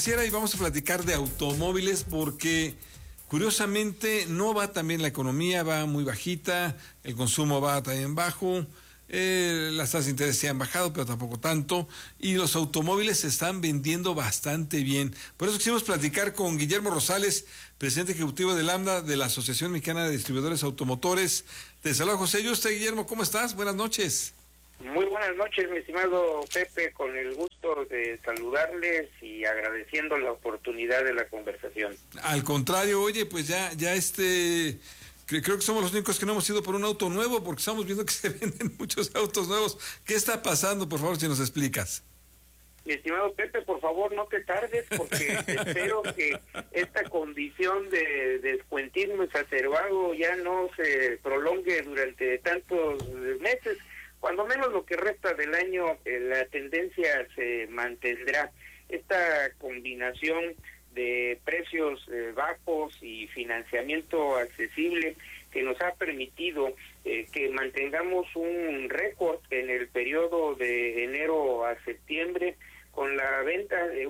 Y vamos a platicar de automóviles porque curiosamente no va tan bien la economía, va muy bajita, el consumo va también bajo, las tasas de interés se han bajado, pero tampoco tanto, y los automóviles se están vendiendo bastante bien. Por eso quisimos platicar con Guillermo Rosales, presidente ejecutivo de Lambda, de la Asociación Mexicana de Distribuidores Automotores. Te saluda José Yuste. Guillermo, ¿cómo estás? Buenas noches. Muy buenas noches, mi estimado Pepe, con el gusto de saludarles y agradeciendo la oportunidad de la conversación. Al contrario, oye, pues creo que somos los únicos que no hemos ido por un auto nuevo, porque estamos viendo que se venden muchos autos nuevos. ¿Qué está pasando? Por favor, si nos explicas. Mi estimado Pepe, por favor, no te tardes, porque espero que esta condición de descuentismo exacerbado ya no se prolongue durante tantos meses. Cuando menos lo que resta del año, la tendencia se mantendrá. Esta combinación de precios bajos y financiamiento accesible que nos ha permitido que mantengamos un récord en el periodo de enero a septiembre con la venta de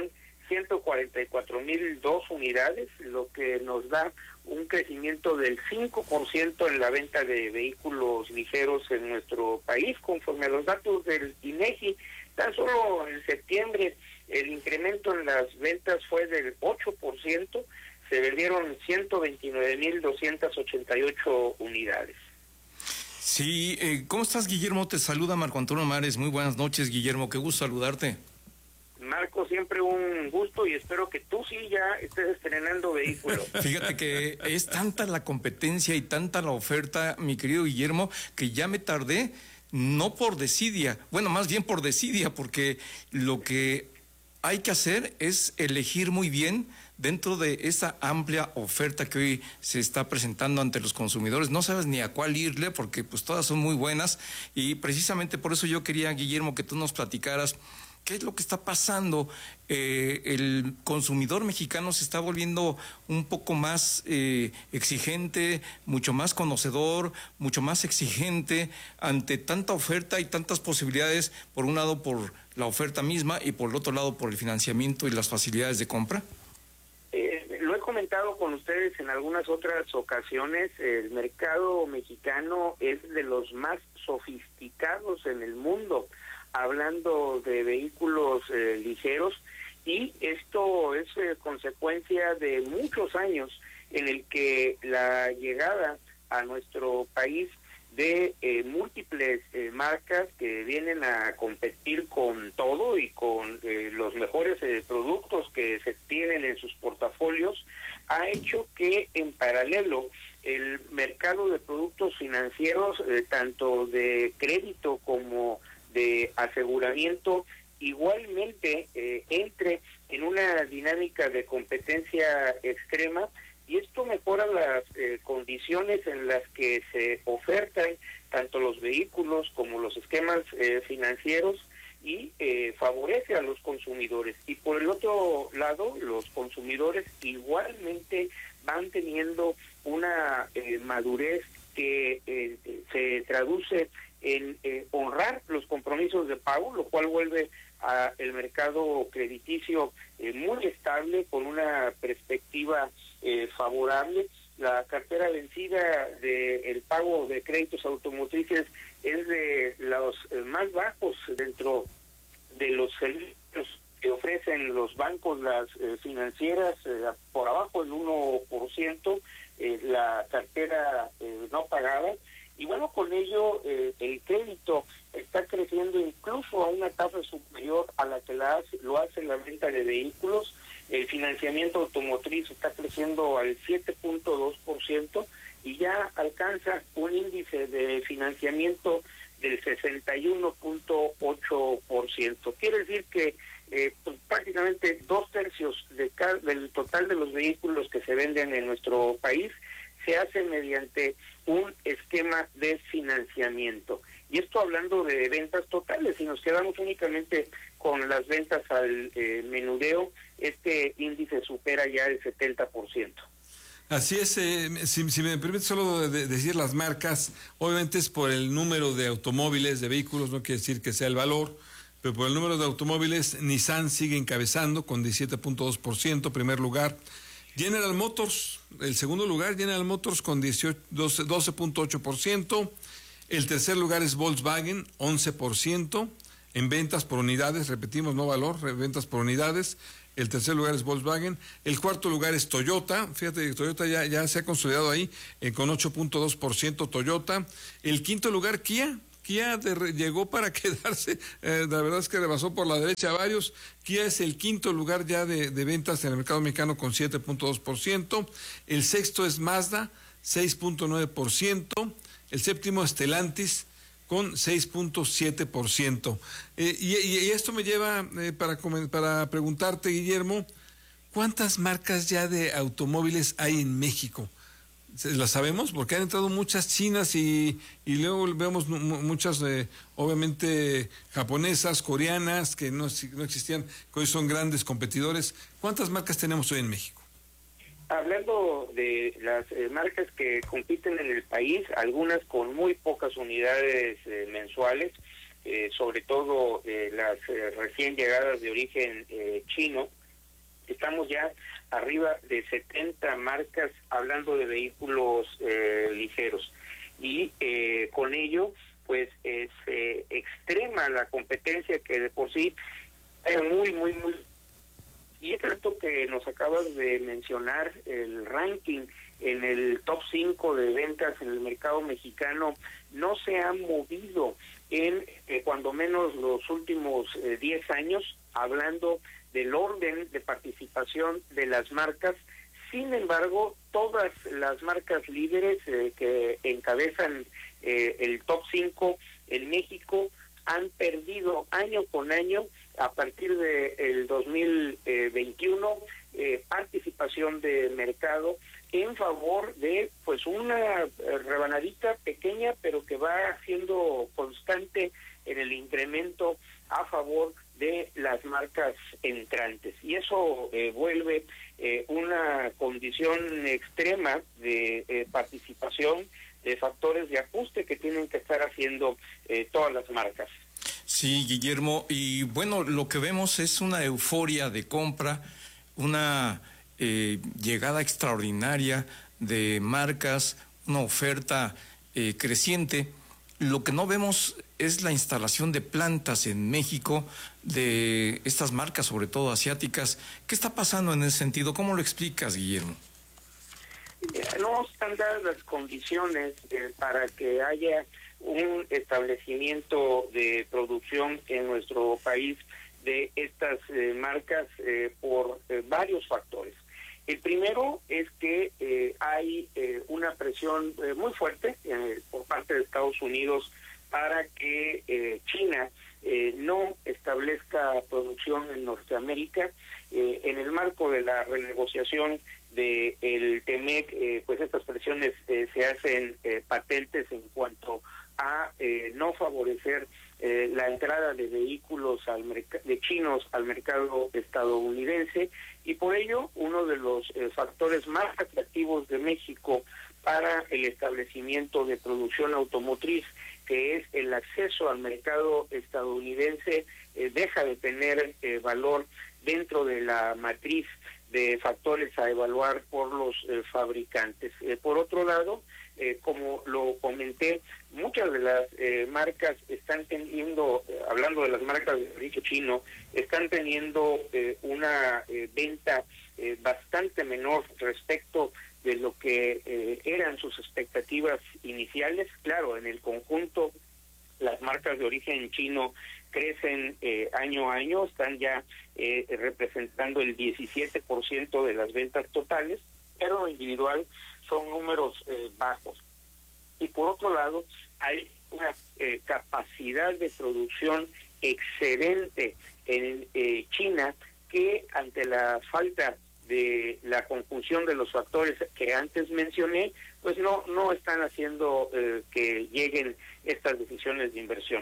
1.144.002 unidades, lo que nos da un crecimiento del 5% en la venta de vehículos ligeros en nuestro país, conforme a los datos del INEGI. Tan solo en septiembre el incremento en las ventas fue del 8%, se vendieron 129.288 unidades. Sí, ¿cómo estás, Guillermo? Te saluda Marco Antonio Mares. Muy buenas noches, Guillermo, qué gusto saludarte. Marco, siempre un gusto y espero que tú sí ya estés estrenando vehículos. Fíjate que es tanta la competencia y tanta la oferta, mi querido Guillermo, que ya me tardé, no por desidia, bueno, más bien por desidia, porque lo que hay que hacer es elegir muy bien dentro de esa amplia oferta que hoy se está presentando ante los consumidores. No sabes ni a cuál irle porque pues todas son muy buenas y precisamente por eso yo quería, Guillermo, que tú nos platicaras qué es lo que está pasando. El consumidor mexicano se está volviendo un poco más exigente, mucho más conocedor, mucho más exigente ante tanta oferta y tantas posibilidades, por un lado por la oferta misma y por el otro lado por el financiamiento y las facilidades de compra. Lo he comentado con ustedes en algunas otras ocasiones, el mercado mexicano es de los más sofisticados en el mundo, hablando de vehículos ligeros, y esto es consecuencia de muchos años en el que la llegada a nuestro país de múltiples marcas que vienen a competir con todo y con los mejores productos que se tienen en sus portafolios, ha hecho que en paralelo el mercado de productos financieros, tanto de crédito como de aseguramiento, igualmente entre en una dinámica de competencia extrema, y esto mejora las condiciones en las que se ofertan tanto los vehículos como los esquemas financieros y favorece a los consumidores. Y por el otro lado, los consumidores igualmente van teniendo una madurez que se traduce en honrar los compromisos de pago, lo cual vuelve a el mercado crediticio muy estable, con una perspectiva favorable. La cartera vencida del pago de créditos automotrices es de los más bajos dentro de los servicios que ofrecen los bancos, las financieras, por abajo del 1%, la cartera no pagada. Y bueno, con ello el crédito está creciendo incluso a una tasa superior a la que lo hace la venta de vehículos. El financiamiento automotriz está creciendo al 7.2% y ya alcanza un índice de financiamiento del 61.8%. Quiere decir que pues, prácticamente 2/3 del total de los vehículos que se venden en nuestro país se hace mediante un esquema de financiamiento. Y esto hablando de ventas totales, si nos quedamos únicamente con las ventas al menudeo, este índice supera ya el 70%. Así es, si me permite solo decir las marcas, obviamente es por el número de automóviles, de vehículos, no quiere decir que sea el valor. pero por el número de automóviles, Nissan sigue encabezando con 17.2%, primer lugar. General Motors, el segundo lugar, General Motors con 12.8%. El tercer lugar es Volkswagen, 11%. En ventas por unidades, repetimos, no valor, ventas por unidades. El tercer lugar es Volkswagen. El cuarto lugar es Toyota. Fíjate, Toyota ya se ha consolidado ahí con 8.2% Toyota. El quinto lugar, Kia. Kia llegó para quedarse. La verdad es que rebasó por la derecha a varios. Kia es el quinto lugar ya de ventas en el mercado mexicano con 7.2%. El sexto es Mazda, 6.9%. El séptimo es Stellantis, con 6.7%. Y esto me lleva para preguntarte, Guillermo, ¿cuántas marcas ya de automóviles hay en México? ¿Las sabemos? Porque han entrado muchas chinas y luego vemos muchas, obviamente, japonesas, coreanas, que no existían, que hoy son grandes competidores. ¿Cuántas marcas tenemos hoy en México? Hablando de las marcas que compiten en el país, algunas con muy pocas unidades mensuales, sobre todo las recién llegadas de origen chino, estamos ya arriba de 70 marcas hablando de vehículos ligeros. Y con ello, pues, es extrema la competencia que de por sí es muy. Y es cierto que nos acabas de mencionar el ranking en el top 5 de ventas en el mercado mexicano, no se ha movido en cuando menos los últimos 10 años, hablando del orden de participación de las marcas. Sin embargo, todas las marcas líderes que encabezan el top 5 en México han perdido año con año, a partir del 2021, participación de mercado en favor de, pues, una rebanadita pequeña, pero que va siendo constante en el incremento a favor de las marcas entrantes. Y eso vuelve una condición extrema de participación, de factores de ajuste que tienen que estar haciendo todas las marcas. Sí, Guillermo, y bueno, lo que vemos es una euforia de compra, una llegada extraordinaria de marcas, una oferta creciente. Lo que no vemos es la instalación de plantas en México de estas marcas, sobre todo asiáticas. ¿Qué está pasando en ese sentido? ¿Cómo lo explicas, Guillermo? No están dadas las condiciones para que haya un establecimiento de producción en nuestro país de estas marcas por varios factores. El primero es que hay una presión muy fuerte por parte de Estados Unidos para que China no establezca producción en Norteamérica. En el marco de la renegociación del TEMEC, pues estas presiones se hacen patentes en cuanto a no favorecer la entrada de vehículos de chinos al mercado estadounidense, y por ello uno de los factores más atractivos de México para el establecimiento de producción automotriz, que es el acceso al mercado estadounidense, deja de tener valor dentro de la matriz de factores a evaluar por los fabricantes. Por otro lado, como lo comenté, muchas de las marcas están teniendo, hablando de las marcas de origen chino, están teniendo una venta bastante menor respecto de lo que eran sus expectativas iniciales. Claro, en el conjunto las marcas de origen chino crecen año a año, están ya representando el 17% de las ventas totales, pero en individual son números bajos. Y por otro lado, hay una capacidad de producción excedente en China, que ante la falta de la conjunción de los factores que antes mencioné, pues no están haciendo que lleguen estas decisiones de inversión.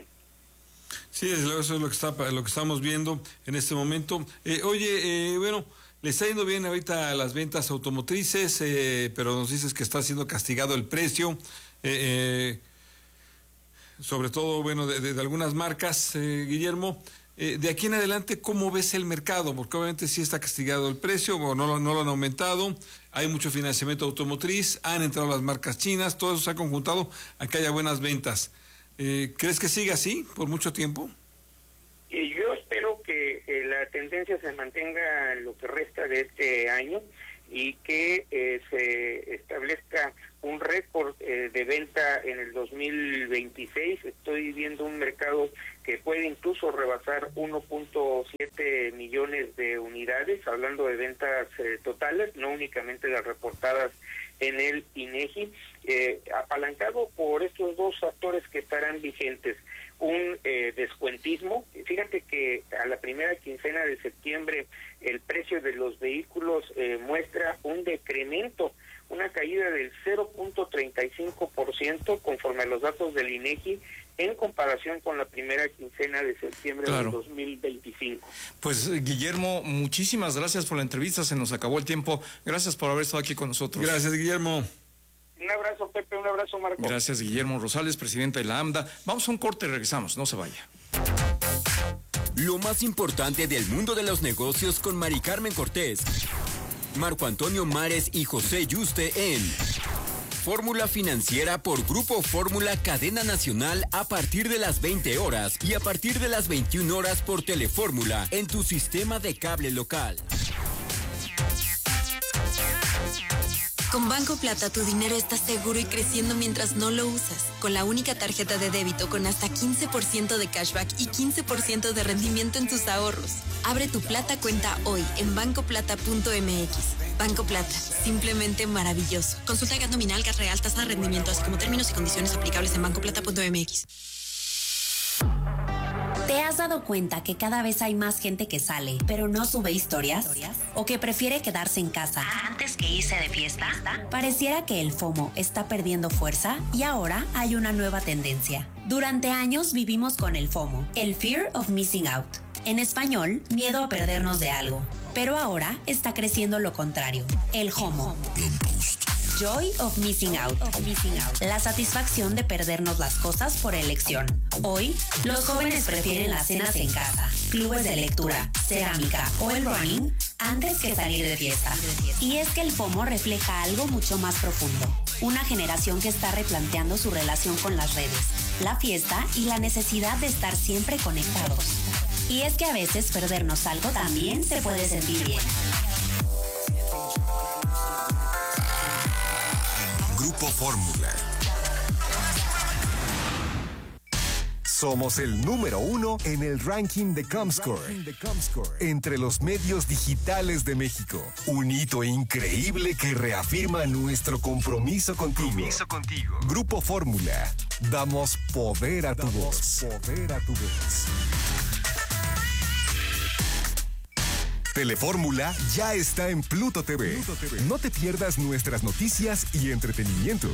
Sí, desde luego eso es lo que estamos viendo en este momento. Bueno, le está yendo bien ahorita a las ventas automotrices, pero nos dices que está siendo castigado el precio, sobre todo, bueno, de algunas marcas, Guillermo. De aquí en adelante, ¿cómo ves el mercado? Porque obviamente sí está castigado el precio, o no lo han aumentado, hay mucho financiamiento automotriz, han entrado las marcas chinas, todo eso se ha conjuntado a que haya buenas ventas. ¿Crees que siga así por mucho tiempo? Yo espero que la tendencia se mantenga en lo que resta de este año y que se establezca un récord de venta en el 2026. Estoy viendo un mercado que puede incluso rebasar 1.7 millones de unidades, hablando de ventas totales, no únicamente las reportadas en el INEGI, apalancado por estos dos factores que estarán vigentes. Un descuentismo. Fíjate que a la primera quincena de septiembre el precio de los vehículos muestra un decremento, una caída del 0.35% conforme a los datos del INEGI en comparación con la primera quincena de septiembre del 2025. Pues Guillermo, muchísimas gracias por la entrevista, se nos acabó el tiempo. Gracias por haber estado aquí con nosotros. Gracias, Guillermo. Un abrazo, Pepe, un abrazo, Marco. Gracias, Guillermo Rosales, presidente de la AMDA. Vamos a un corte y regresamos, no se vaya. Lo más importante del mundo de los negocios con Mari Carmen Cortés, Marco Antonio Mares y José Yuste en Fórmula Financiera por Grupo Fórmula Cadena Nacional a partir de las 20 horas y a partir de las 21 horas por Telefórmula en tu sistema de cable local. Con Banco Plata tu dinero está seguro y creciendo mientras no lo usas. Con la única tarjeta de débito con hasta 15% de cashback y 15% de rendimiento en tus ahorros. Abre tu Plata cuenta hoy en bancoplata.mx. Banco Plata, simplemente maravilloso. Consulta el gas nominal, gas real, tasa de rendimiento, así como términos y condiciones aplicables en bancoplata.mx. ¿Te has dado cuenta que cada vez hay más gente que sale, pero no sube historias? ¿O que prefiere quedarse en casa antes que irse de fiesta? Pareciera que el FOMO está perdiendo fuerza y ahora hay una nueva tendencia. Durante años vivimos con el FOMO, el Fear of Missing Out. En español, miedo a perdernos de algo. Pero ahora está creciendo lo contrario, el JOMO. Joy of Missing Out. La satisfacción de perdernos las cosas por elección. Hoy, los jóvenes prefieren las cenas en casa, clubes de lectura, cerámica o el running antes que salir de fiesta. Y es que el FOMO refleja algo mucho más profundo. Una generación que está replanteando su relación con las redes, la fiesta y la necesidad de estar siempre conectados. Y es que a veces perdernos algo también se puede sentir bien. Grupo Fórmula. Somos el número 1 en el ranking de Comscore entre los medios digitales de México. Un hito increíble que reafirma nuestro compromiso contigo. Grupo Fórmula. Damos poder a tu voz. Telefórmula ya está en Pluto TV. No te pierdas nuestras noticias y entretenimiento.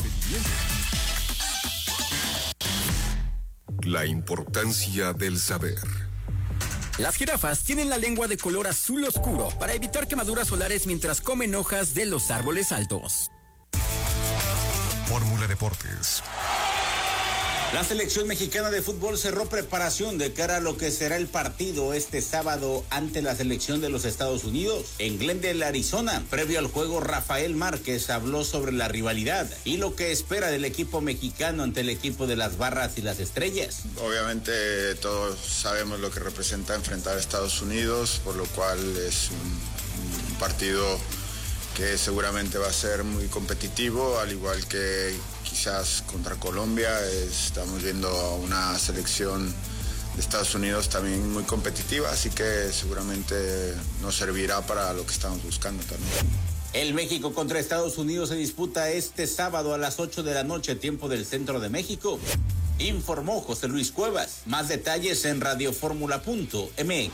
La importancia del saber. Las jirafas tienen la lengua de color azul oscuro para evitar quemaduras solares mientras comen hojas de los árboles altos. Fórmula Deportes. La selección mexicana de fútbol cerró preparación de cara a lo que será el partido este sábado ante la selección de los Estados Unidos en Glendale, Arizona. Previo al juego, Rafael Márquez habló sobre la rivalidad y lo que espera del equipo mexicano ante el equipo de las Barras y las Estrellas. Obviamente todos sabemos lo que representa enfrentar a Estados Unidos, por lo cual es un partido que seguramente va a ser muy competitivo, al igual que quizás contra Colombia. Estamos viendo a una selección de Estados Unidos también muy competitiva, así que seguramente nos servirá para lo que estamos buscando también. El México contra Estados Unidos se disputa este sábado a las 8 de la noche, tiempo del centro de México. Informó José Luis Cuevas. Más detalles en radioformula.mx.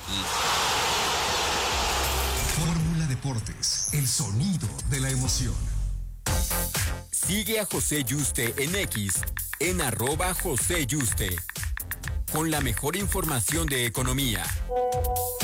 Fórmula Deportes, el sonido de la emoción. Sigue a José Yuste en X, en @JoséYuste, con la mejor información de economía.